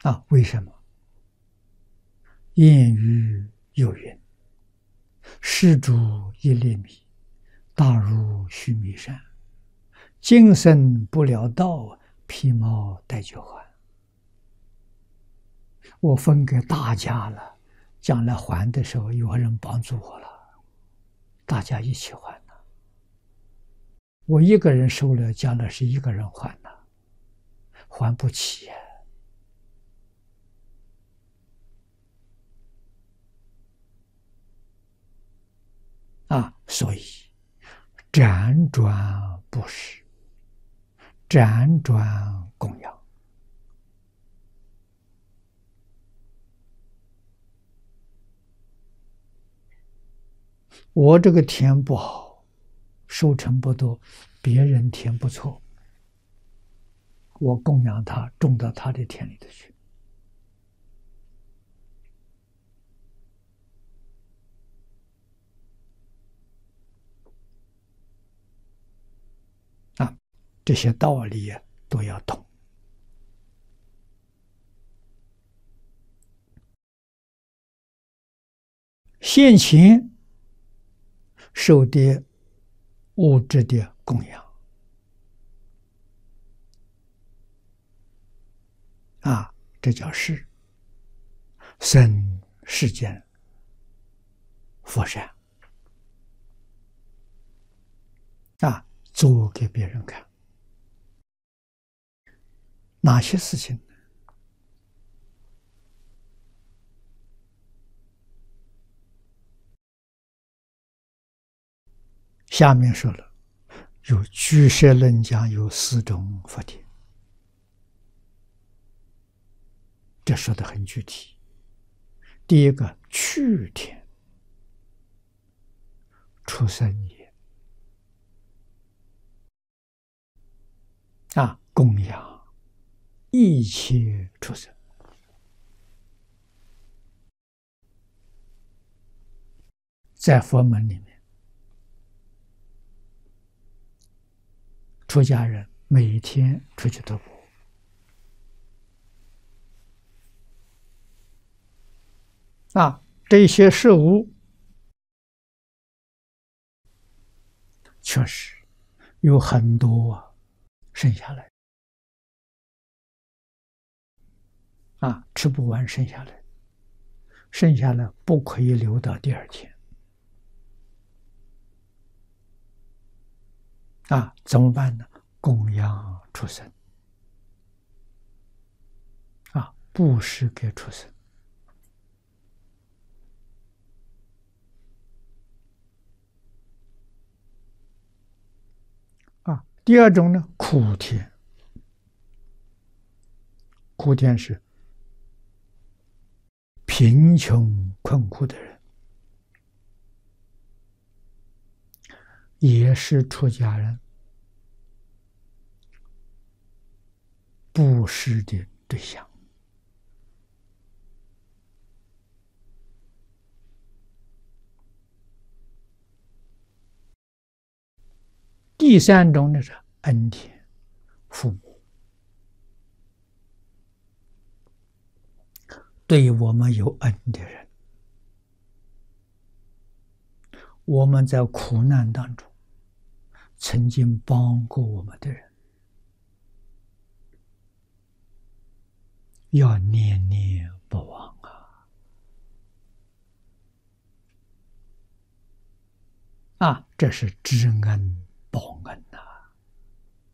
为什么？谚语有云：施主一粒米，大如须弥山。今生不了道，披毛戴酒还。我分给大家了，将来还的时候有人帮助我了，大家一起还呢。我一个人收了，将来是一个人还呢，还不起所以辗转布施，辗转供养。我这个田不好，收成不多，别人田不错，我供养他，种到他的田里头去。这些道理都要懂。现前受的物质的供养这叫施，生世间佛善做给别人看。哪些事情？下面说了，有俱舍论讲有4种佛田，这说的很具体。第一个趣田，出生也供养一切畜生。在佛门里面，出家人每天出去徒步，这些事物确实有很多剩下来吃不完，剩下来不可以留到第二天怎么办呢？供养畜生布施给畜生第二种呢，苦田。苦田是贫穷困苦的人，也是出家人布施的对象第三种呢是恩田，父母对我们有恩的人，我们在苦难当中曾经帮过我们的人，要念念不忘这是知恩报恩